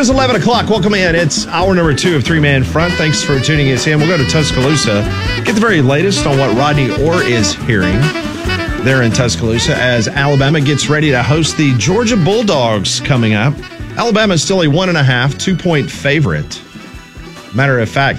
is 11 o'clock. Welcome in. It's hour number 2 of Three Man Front. Thanks for tuning us in. We'll go to Tuscaloosa, get the very latest on what Rodney Orr is hearing there in Tuscaloosa as Alabama gets ready to host the Georgia Bulldogs coming up. Alabama is still a 1.5, 2-point favorite. Matter of fact,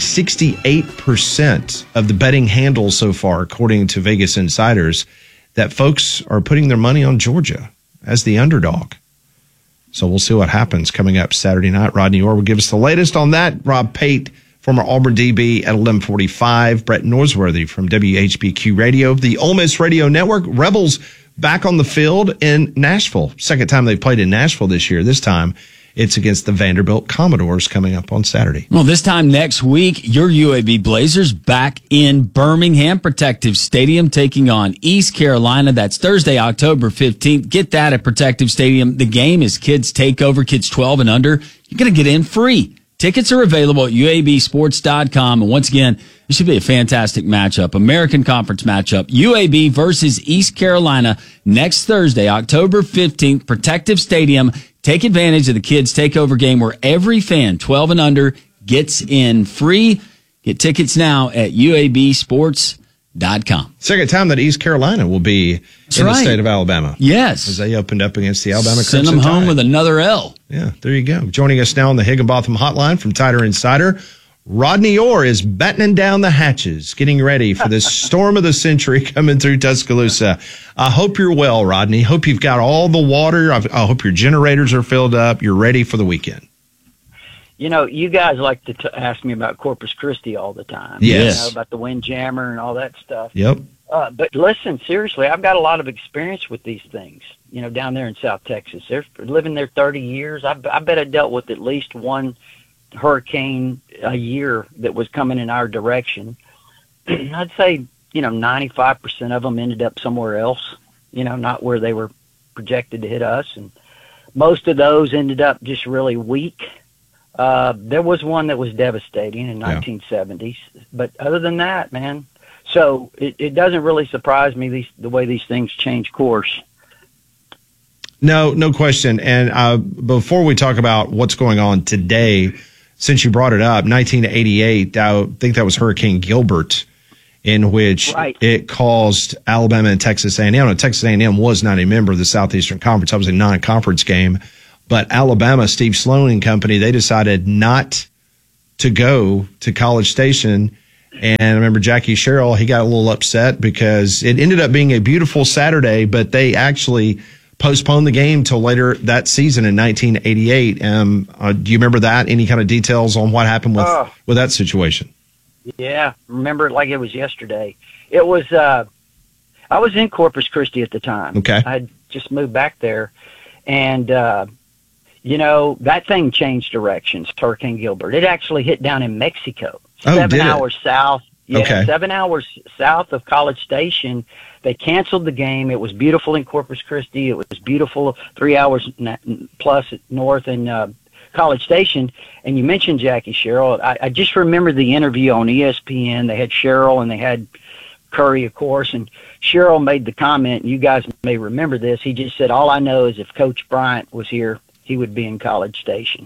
68% of the betting handle so far, according to Vegas insiders, that folks are putting their money on Georgia as the underdog. So we'll see what happens coming up Saturday night. Rodney Orr will give us the latest on that. Rob Pate, former Auburn DB at 11:45. Brett Norsworthy from WHBQ Radio, the Ole Miss Radio Network. Rebels back on the field in Nashville. Second time they've played in Nashville this year. This time it's against the Vanderbilt Commodores coming up on Saturday. Well, this time next week, your UAB Blazers back in Birmingham Protective Stadium taking on East Carolina. That's Thursday, October 15th. Get that at Protective Stadium. The game is Kids Takeover, kids 12 and under. You're going to get in free. Tickets are available at UABsports.com. And once again, it should be a fantastic matchup. American Conference matchup. UAB versus East Carolina next Thursday, October 15th, Protective Stadium. Take advantage of the Kids Takeover game where every fan 12 and under gets in free. Get tickets now at UABsports.com. Second time that East Carolina will be in the state of Alabama. Yes. As they opened up against the Alabama Send Crimson them home Tide. with another L. Yeah, there you go. Joining us now on the Higginbotham Hotline from Tider Insider, Rodney Orr is battening down the hatches, getting ready for this storm of the century coming through Tuscaloosa. I hope you're well, Rodney. Hope you've got all the water. I hope your generators are filled up. You're ready for the weekend. You know, you guys like to ask me about Corpus Christi all the time. Yes. You know, about the Windjammer and all that stuff. Yep. But listen, seriously, I've got a lot of experience with these things, you know, down there in South Texas. They're living there 30 years. I bet I dealt with at least one hurricane a year that was coming in our direction. I'd say, 95% of them ended up somewhere else, not where they were projected to hit us. And most of those ended up just really weak. There was one that was devastating in 1970s, but other than that, man, so it doesn't really surprise me the way these things change course. No question. And before we talk about what's going on today, since you brought it up, 1988, I think that was Hurricane Gilbert, in which it caused Alabama and Texas A&M. Now, Texas A&M was not a member of the Southeastern Conference. That was a non-conference game. But Alabama, Steve Sloan and company, they decided not to go to College Station. And I remember Jackie Sherrill, he got a little upset because it ended up being a beautiful Saturday, but they actually postponed the game till later that season in 1988. Do you remember that? Any kind of details on what happened with that situation? Yeah, remember it like it was yesterday. It was I was in Corpus Christi at the time. Okay. I had just moved back there, and that thing changed directions. Hurricane Gilbert. It actually hit down in Mexico. 7 hours south. Yeah, okay. 7 hours south of College Station. They canceled the game. It was beautiful in Corpus Christi. It was beautiful 3 hours plus north in College Station. And you mentioned Jackie Sherrill. I just remember the interview on ESPN. They had Sherrill and they had Curry, of course. And Sherrill made the comment, and you guys may remember this. He just said, all I know is if Coach Bryant was here, he would be in College Station.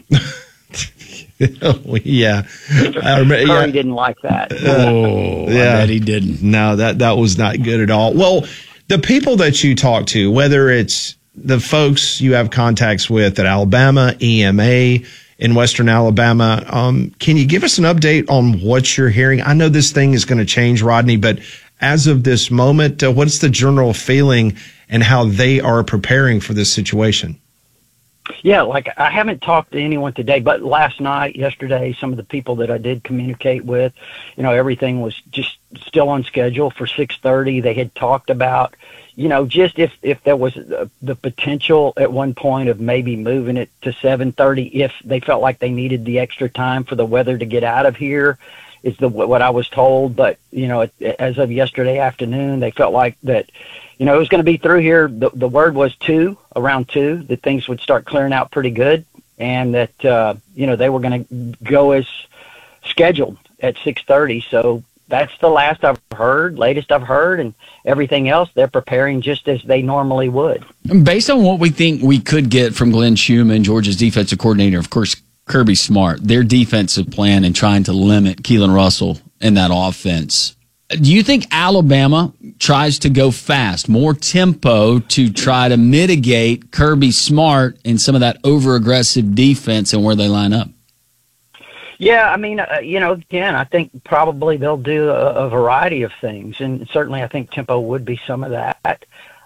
Yeah. Curry didn't like that. Oh, yeah. I bet he didn't. No, that was not good at all. Well, the people that you talk to, whether it's the folks you have contacts with at Alabama, EMA in Western Alabama, can you give us an update on what you're hearing? I know this thing is going to change, Rodney, but as of this moment, what's the general feeling and how they are preparing for this situation? Yeah, like I haven't talked to anyone today, but last night, yesterday, some of the people that I did communicate with, everything was just still on schedule for 6:30. They had talked about, just if there was the potential at one point of maybe moving it to 7:30 if they felt like they needed the extra time for the weather to get out of here, is what I was told. But, as of yesterday afternoon, they felt like that, it was going to be through here. The word was around 2, that things would start clearing out pretty good, and that, they were going to go as scheduled at 6:30. So that's the latest I've heard, and everything else, they're preparing just as they normally would. Based on what we think we could get from Glenn Schumann, Georgia's defensive coordinator, of course, Kirby Smart, their defensive plan, and trying to limit Keelan Russell in that offense. Do you think Alabama tries to go fast, more tempo to try to mitigate Kirby Smart and some of that over-aggressive defense and where they line up? Yeah, I mean, again, I think probably they'll do a variety of things, and certainly I think tempo would be some of that.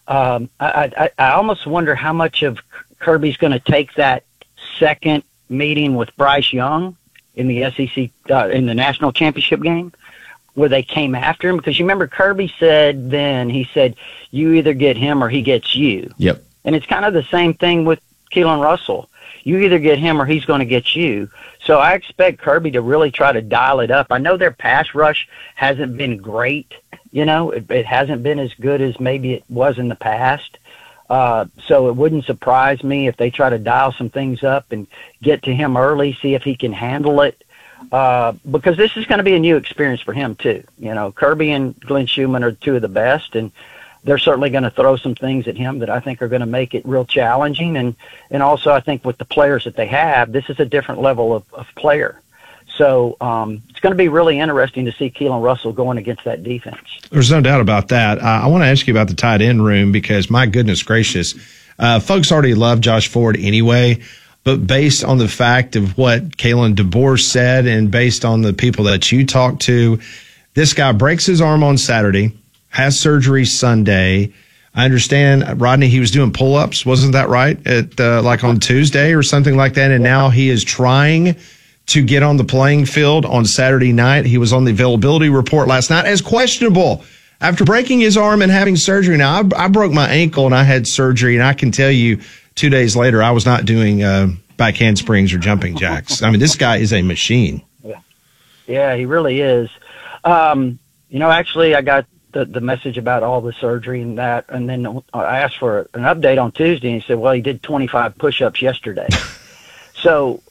I almost wonder how much of Kirby's going to take that second meeting with Bryce Young in the SEC in the national championship game, where they came after him, because you remember Kirby said then, he said, you either get him or he gets you. Yep. And it's kind of the same thing with Keelan Russell. You either get him or he's going to get you. So I expect Kirby to really try to dial it up. I know their pass rush hasn't been great. It hasn't been as good as maybe it was in the past. So it wouldn't surprise me if they try to dial some things up and get to him early, see if he can handle it. Because this is going to be a new experience for him too. Kirby and Glenn Schumann are two of the best, and they're certainly going to throw some things at him that I think are going to make it real challenging. And also I think with the players that they have, this is a different level of player. So it's going to be really interesting to see Keelan Russell going against that defense. There's no doubt about that. I want to ask you about the tight end room, because my goodness gracious, folks already love Josh Ford anyway. But based on the fact of what Kalen DeBoer said and based on the people that you talked to, this guy breaks his arm on Saturday, has surgery Sunday. I understand, Rodney, he was doing pull-ups. Wasn't that right? At like on Tuesday or something like that. And now he is trying to get on the playing field on Saturday night. He was on the availability report last night as questionable after breaking his arm and having surgery. Now, I broke my ankle and I had surgery, and I can tell you 2 days later I was not doing back handsprings or jumping jacks. I mean, this guy is a machine. Yeah, he really is. Actually, I got the message about all the surgery and that, and then I asked for an update on Tuesday, and he said, well, he did 25 push-ups yesterday. So,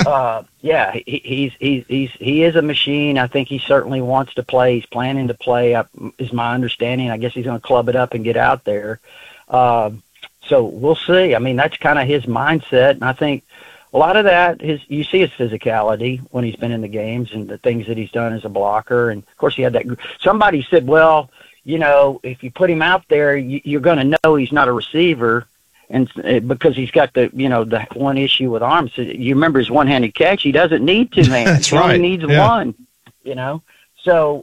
he is a machine. I think he certainly wants to play. He's planning to play, is my understanding. I guess he's going to club it up and get out there. So we'll see. I mean, that's kind of his mindset, and I think a lot of that is, you see his physicality when he's been in the games and the things that he's done as a blocker. And of course he had that. Somebody said, well, if you put him out there, you're going to know he's not a receiver. And because he's got the one issue with arms. So you remember his one-handed catch. He doesn't need two hands. That's right. He only needs one, So,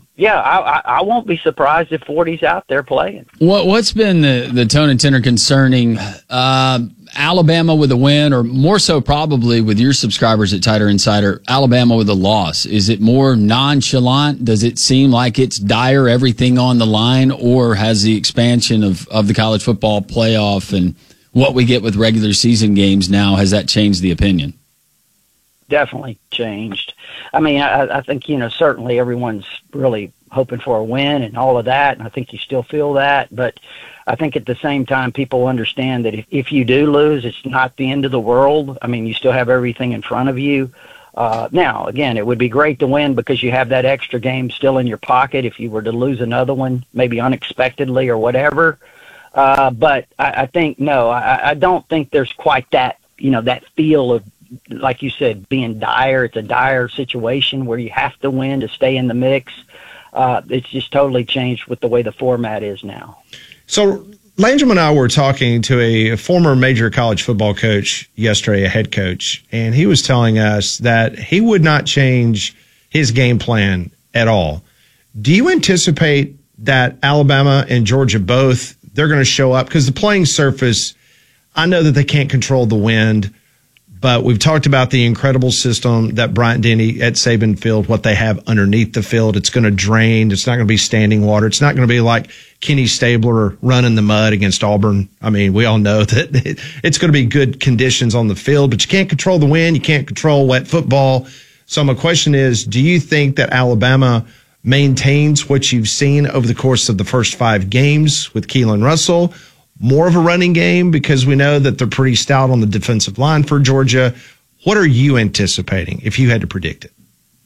I won't be surprised if 40's out there playing. What's been the tone and tenor concerning Alabama with a win, or more so probably with your subscribers at Tighter Insider, Alabama with a loss? Is it more nonchalant? Does it seem like it's dire, everything on the line, or has the expansion of the college football playoff and what we get with regular season games now, has that changed the opinion? Definitely changed. I mean, I think, certainly everyone's really hoping for a win and all of that, and I think you still feel that. But I think at the same time, people understand that if you do lose, it's not the end of the world. I mean, you still have everything in front of you. Now, again, it would be great to win because you have that extra game still in your pocket if you were to lose another one, maybe unexpectedly or whatever. But I think, no, I don't think there's quite that, that feel of, like you said, being dire. It's a dire situation where you have to win to stay in the mix. It's just totally changed with the way the format is now. So Landrum and I were talking to a former major college football coach yesterday, a head coach, and he was telling us that he would not change his game plan at all. Do you anticipate that Alabama and Georgia both, they're going to show up? Because the playing surface, I know that they can't control the wind, but we've talked about the incredible system that Bryant-Denny at Saban Field, what they have underneath the field. It's going to drain. It's not going to be standing water. It's not going to be like Kenny Stabler running the mud against Auburn. I mean, we all know that it's going to be good conditions on the field, but you can't control the wind. You can't control wet football. So my question is, do you think that Alabama maintains what you've seen over the course of the first 5 games with Keelan Russell? More of a running game, because we know that they're pretty stout on the defensive line for Georgia. What are you anticipating if you had to predict it?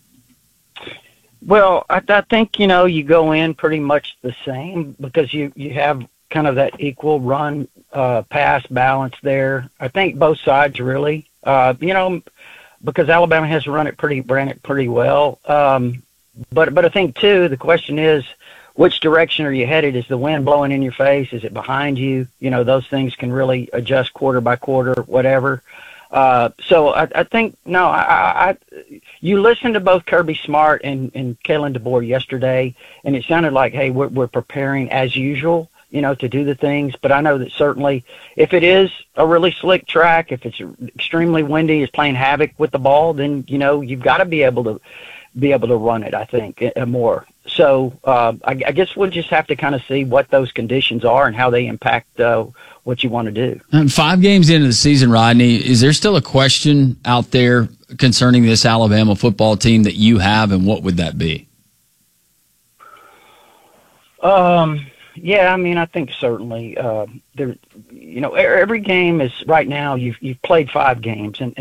Well, I think, you go in pretty much the same because you have kind of that equal run pass balance there. I think both sides really. because Alabama has ran it pretty well. But I think too, the question is, which direction are you headed? Is the wind blowing in your face? Is it behind you? Those things can really adjust quarter by quarter, whatever. So I think, no, you listened to both Kirby Smart and Kalen DeBoer yesterday, and it sounded like, hey, we're preparing as usual, to do the things. But I know that certainly if it is a really slick track, if it's extremely windy, it's playing havoc with the ball, then, you've got to be able to run it, I think, more. So I guess we'll just have to kind of see what those conditions are and how they impact what you want to do. And 5 games into the season, Rodney, is there still a question out there concerning this Alabama football team that you have, and what would that be? Yeah, I mean, I think certainly there. Every game is right now. You've played 5 games, and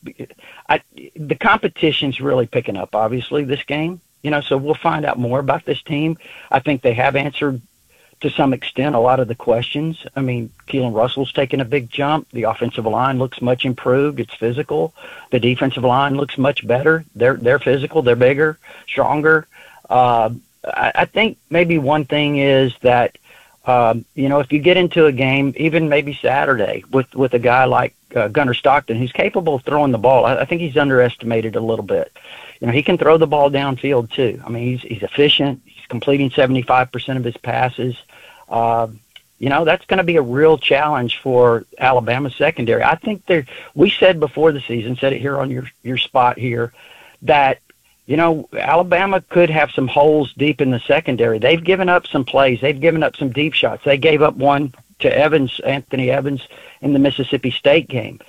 the competition's really picking up. Obviously, this game. So we'll find out more about this team. I think they have answered to some extent a lot of the questions. I mean, Keelan Russell's taken a big jump. The offensive line looks much improved. It's physical. The defensive line looks much better. They're physical. They're bigger, stronger. I think maybe one thing is that, if you get into a game, even maybe Saturday, with a guy like Gunnar Stockton, who's capable of throwing the ball, I think he's underestimated a little bit. He can throw the ball downfield too. I mean, he's efficient. He's completing 75% of his passes. That's going to be a real challenge for Alabama's secondary. I think we said before the season, said it here on your spot here, that Alabama could have some holes deep in the secondary. They've given up some plays. They've given up some deep shots. They gave up one to Anthony Evans, in the Mississippi State game.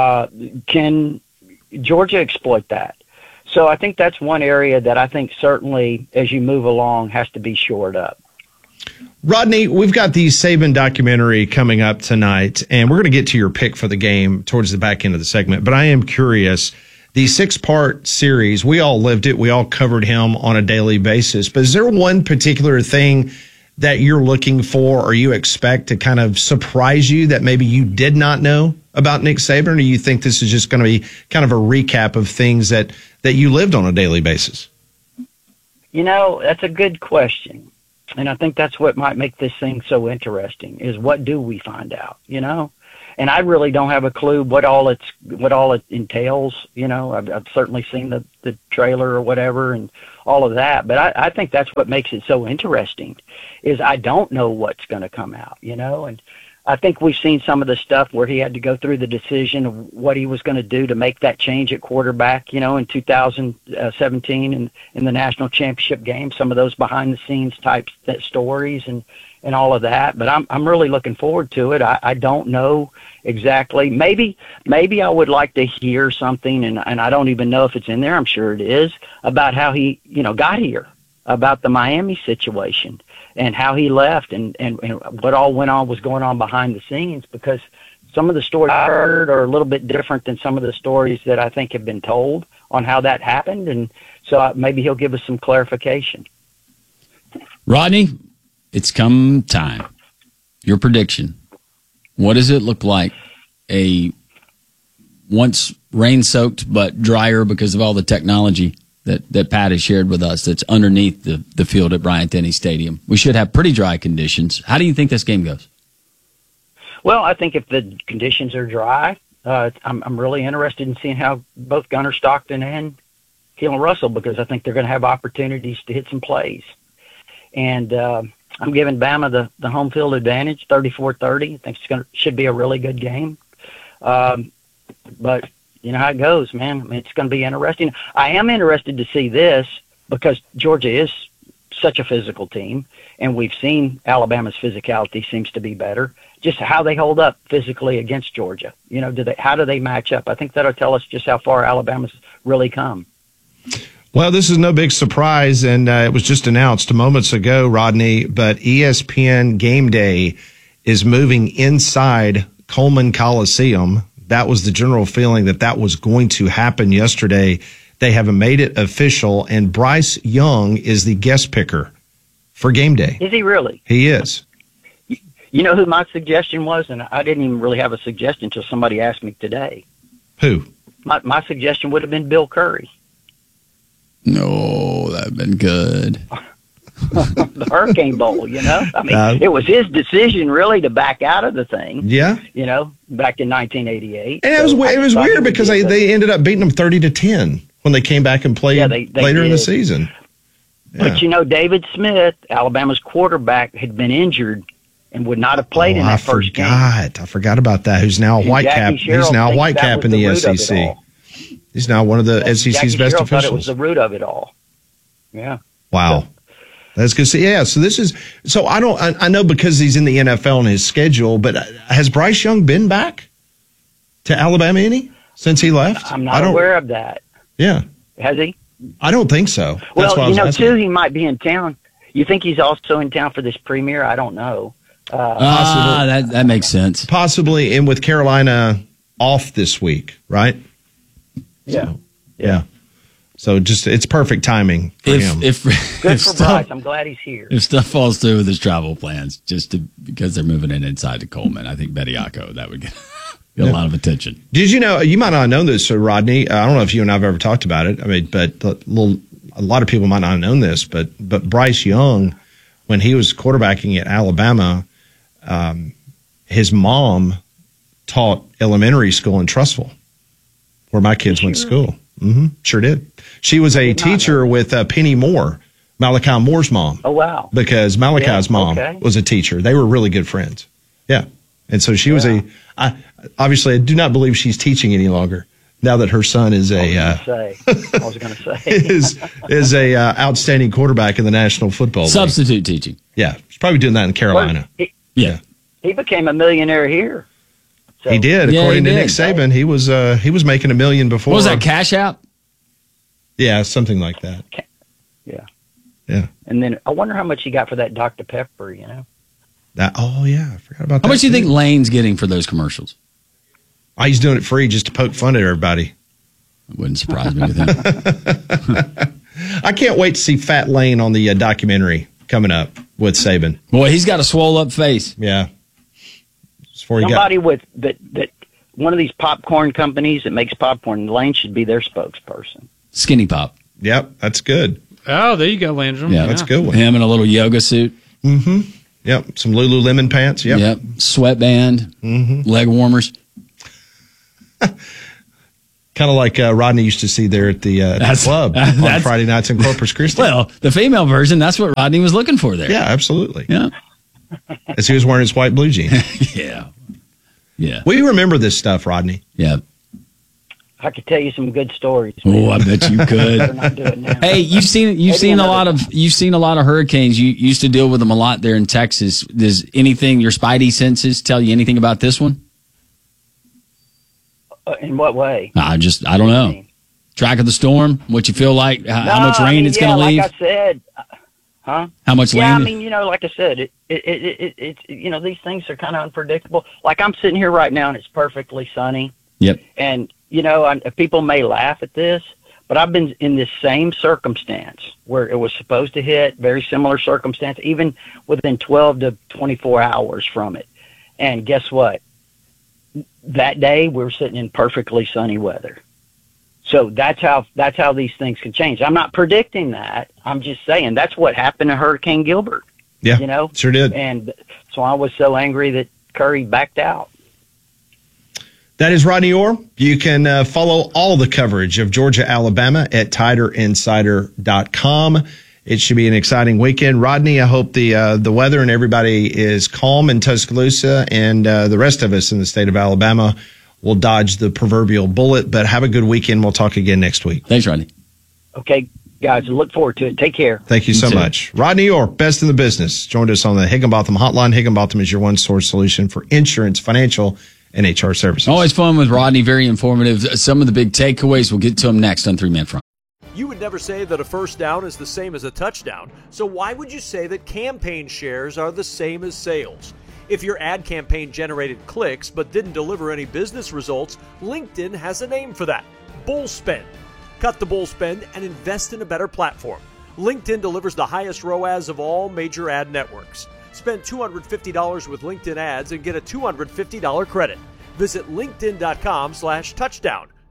Can Georgia exploit that? So I think that's one area that I think certainly as you move along has to be shored up. Rodney, we've got the Saban documentary coming up tonight, and we're going to get to your pick for the game towards the back end of the segment. But I am curious, the 6-part series, we all lived it. We all covered him on a daily basis. But is there one particular thing that you're looking for or you expect to kind of surprise you that maybe you did not know about Nick Saban? Or do you think this is just going to be kind of a recap of things that you lived on a daily basis? That's a good question. And I think that's what might make this thing so interesting is what do we find out, And I really don't have a clue what all it entails. I've certainly seen the trailer or whatever and all of that, but I think that's what makes it so interesting is I don't know what's going to come out, and I think we've seen some of the stuff where he had to go through the decision of what he was going to do to make that change at quarterback, in 2017 and in the national championship game, some of those behind the scenes type stories and all of that. But I'm really looking forward to it. I don't know exactly. Maybe I would like to hear something, and I don't even know if it's in there. I'm sure it is, about how he, got here, about the Miami situation and how he left and what all was going on behind the scenes, because some of the stories I heard are a little bit different than some of the stories that I think have been told on how that happened. And so maybe he'll give us some clarification. Rodney, it's come time. Your prediction. What does it look like? A once rain-soaked but drier because of all the technology that Pat has shared with us that's underneath the field at Bryant-Denny Stadium. We should have pretty dry conditions. How do you think this game goes? Well, I think if the conditions are dry, I'm really interested in seeing how both Gunnar Stockton and Keelan Russell, because I think they're going to have opportunities to hit some plays. And I'm giving Bama the home field advantage, 34-30. I think should be a really good game. But you know how it goes, man. I mean, it's going to be interesting. I am interested to see this because Georgia is such a physical team, and we've seen Alabama's physicality seems to be better. Just how they hold up physically against Georgia. How do they match up? I think that'll tell us just how far Alabama's really come. Well, this is no big surprise, and it was just announced moments ago, Rodney, but ESPN Game Day is moving inside Coleman Coliseum. That was the general feeling that was going to happen yesterday. They haven't made it official, and Bryce Young is the guest picker for Game Day. Is he really? He is. You know who my suggestion was? And I didn't even really have a suggestion until somebody asked me today. Who? my suggestion would have been Bill Curry. No, that'd been good. The Hurricane Bowl, you know? I mean, it was his decision really to back out of the thing. Yeah. You know, back in 1988. And it was weird because they ended up beating them 30-10 when they came back and played later in the season. Yeah. But, you know, David Smith, Alabama's quarterback, had been injured and would not have played in that first game. I forgot about that. Who's now a Whitecap? He's now a Whitecap in the SEC. He's now one of the SEC's best officials. Thought it was the root of it all. Yeah. Wow. That's good. Yeah. So I know because he's in the NFL on his schedule, but has Bryce Young been back to Alabama any since he left? I'm not aware of that. Yeah. Has he? I don't think so. Well, you know, too, he might be in town. You think he's also in town for this premiere? I don't know. That makes sense. Possibly, and with Carolina off this week, right? Yeah. Yeah. So it's perfect timing for him. Good for Bryce. I'm glad he's here. If stuff falls through with his travel plans, because they're moving in inside to Coleman, I think Bediako, that would get a lot of attention. Did you know, you might not have known this, Rodney. I don't know if you and I have ever talked about it. I mean, but a lot of people might not have known this, but Bryce Young, when he was quarterbacking at Alabama, his mom taught elementary school in Trussville, where my kids went to school. Mm-hmm, sure did. She was a teacher with Penny Moore, Malachi Moore's mom. Oh, wow. Because Malachi's mom was a teacher. They were really good friends. Yeah. And so she was obviously, I do not believe she's teaching any longer now that her son is I was going to say. is a outstanding quarterback in the National Football League. Substitute teaching. Yeah. He's probably doing that in Carolina. He became a millionaire here. So. He did. According to Nick Saban, he was making $1 million before. What was that, Cash App? Yeah, something like that. Yeah. Yeah. And then I wonder how much he got for that Dr. Pepper, you know? I forgot about that. How much do you think Lane's getting for those commercials? He's doing it free just to poke fun at everybody. It wouldn't surprise me with him. I can't wait to see Fat Lane on the documentary coming up with Saban. Boy, he's got a swole up face. Yeah. Somebody with that one of these popcorn companies that makes popcorn, Lane should be their spokesperson. Skinny Pop. Yep, that's good. Oh, there you go, Landrum. Yeah, that's a good one. Him in a little yoga suit. Mm-hmm. Yep, some Lululemon pants. Yep. Sweatband. Mm-hmm. Leg warmers. Kind of like Rodney used to see there at the club on Friday nights in Corpus Christi. Well, the female version, that's what Rodney was looking for there. Yeah, absolutely. Yeah. As he was wearing his white blue jeans. Yeah. Yeah. We remember this stuff, Rodney. Yeah. I could tell you some good stories. Oh, I bet you could. Better not do it now. Hey, you've seen a lot of hurricanes. You used to deal with them a lot there in Texas. Does anything, your spidey senses, tell you anything about this one? In what way? I don't know. Track of the storm, what you feel like, how much rain it's going to leave. Like I said, huh? How much rain? Yeah, I mean, like I said, it's these things are kind of unpredictable. Like I'm sitting here right now and it's perfectly sunny. Yep. And people may laugh at this, but I've been in this same circumstance where it was supposed to hit, very similar circumstance, even within 12 to 24 hours from it. And guess what? That day we were sitting in perfectly sunny weather. So that's how these things can change. I'm not predicting that. I'm just saying that's what happened to Hurricane Gilbert. Yeah, sure did. And so I was so angry that Curry backed out. That is Rodney Orr. You can follow all the coverage of Georgia, Alabama at TiderInsider.com. It should be an exciting weekend. Rodney, I hope the weather and everybody is calm in Tuscaloosa, and the rest of us in the state of Alabama will dodge the proverbial bullet. But have a good weekend. We'll talk again next week. Thanks, Rodney. Okay, guys. Look forward to it. Take care. Thank you so much. Rodney Orr, best in the business, joined us on the Higginbotham Hotline. Higginbotham is your one-source solution for insurance, financial, and HR services. Always fun with Rodney. Very informative. Some of the big takeaways, we'll get to them next on 3-Man Front. You would never say that a first down is the same as a touchdown, so why would you say that campaign shares are the same as sales? If your ad campaign generated clicks but didn't deliver any business results, LinkedIn has a name for that: bull spend. Cut the bull spend and invest in a better platform. LinkedIn delivers the highest ROAS of all major ad networks. Spend $250 with LinkedIn ads and get a $250 credit. Visit linkedin.com/touchdown.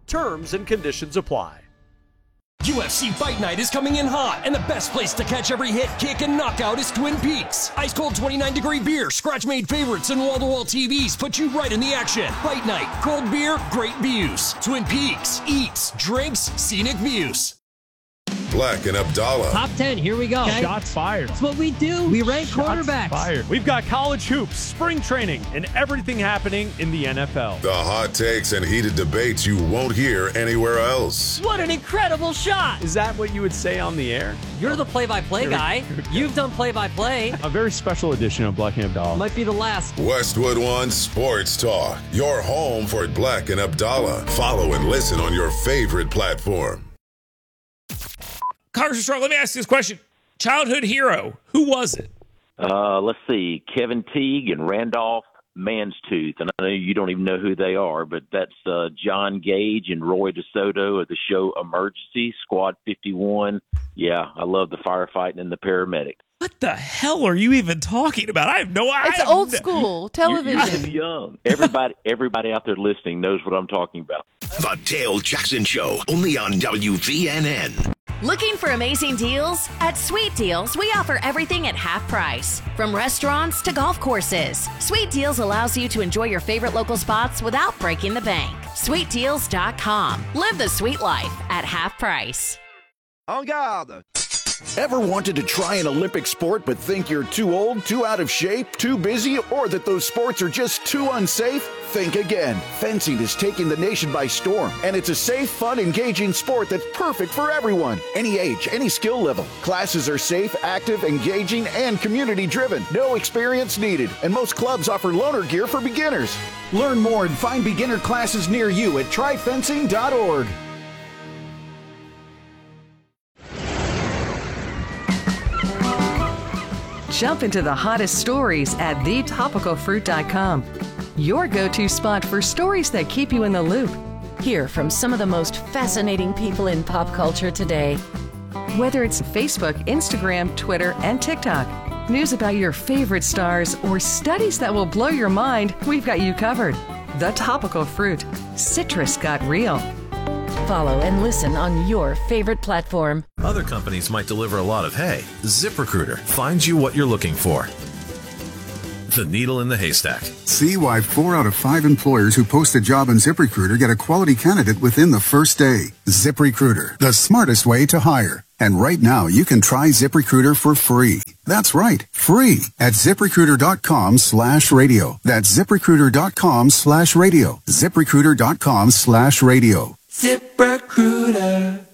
Terms and conditions apply. UFC Fight Night is coming in hot, and the best place to catch every hit, kick, and knockout is Twin Peaks. Ice cold 29-degree beer, scratch-made favorites, and wall-to-wall TVs put you right in the action. Fight Night, cold beer, great views. Twin Peaks, eats, drinks, scenic views. Black and Abdallah. Top 10, here we go. Okay. Shots fired. That's what we do. We rank quarterbacks. Fired. We've got college hoops, spring training, and everything happening in the NFL. The hot takes and heated debates you won't hear anywhere else. What an incredible shot. Is that what you would say on the air? You're the play-by-play guy. You've done play-by-play. A very special edition of Black and Abdallah. Might be the last. Westwood One Sports Talk. Your home for Black and Abdallah. Follow and listen on your favorite platform. Congressman Strong, let me ask you this question. Childhood hero, who was it? Let's see, Kevin Teague and Randolph Manstooth. And I know you don't even know who they are, but that's John Gage and Roy DeSoto of the show Emergency, Squad 51. Yeah, I love the firefighting and the paramedic. What the hell are you even talking about? I have no idea. It's old school television. You're young. Everybody out there listening knows what I'm talking about. The Dale Jackson Show, only on WVNN. Looking for amazing deals? At Sweet Deals, we offer everything at half price. From restaurants to golf courses, Sweet Deals allows you to enjoy your favorite local spots without breaking the bank. SweetDeals.com. Live the sweet life at half price. En garde! Ever wanted to try an Olympic sport but think you're too old, too out of shape, too busy, or that those sports are just too unsafe? Think again. Fencing is taking the nation by storm, and it's a safe, fun, engaging sport that's perfect for everyone. Any age, any skill level. Classes are safe, active, engaging, and community-driven. No experience needed, and most clubs offer loaner gear for beginners. Learn more and find beginner classes near you at tryfencing.org. Jump into the hottest stories at thetopicalfruit.com. Your go-to spot for stories that keep you in the loop. Hear from some of the most fascinating people in pop culture today. Whether it's Facebook, Instagram, Twitter, and TikTok, news about your favorite stars, or studies that will blow your mind, we've got you covered. The Topical Fruit. Citrus got real. Follow and listen on your favorite platform. Other companies might deliver a lot of hay. ZipRecruiter finds you what you're looking for. The needle in the haystack. See why 4 out of 5 employers who post a job on ZipRecruiter get a quality candidate within the first day. ZipRecruiter, the smartest way to hire. And right now, you can try ZipRecruiter for free. That's right, free at ZipRecruiter.com/radio. That's ZipRecruiter.com/radio. ZipRecruiter.com/radio. ZipRecruiter.